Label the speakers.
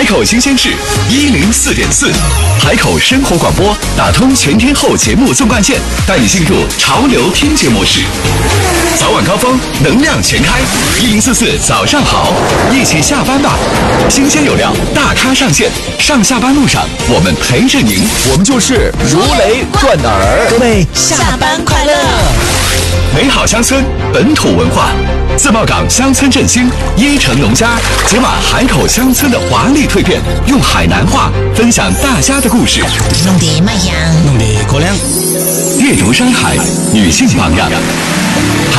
Speaker 1: 海口新鲜事104.4，海口生活广播打通全天候节目纵贯线，带你进入潮流听觉模式。早晚高峰，能量全开，1044早上好，一起下班吧。新鲜有料，大咖上线，上下班路上我们陪着您，我们就是如雷贯耳。
Speaker 2: 各位下班快乐！
Speaker 1: 美好乡村，本土文化，自贸港乡村振兴，一城农家，解码海口乡村的华丽蜕变，用海南话分享大家的故事，
Speaker 2: 弄得卖香，
Speaker 3: 弄得过凉。
Speaker 1: 阅读山海，女性榜样。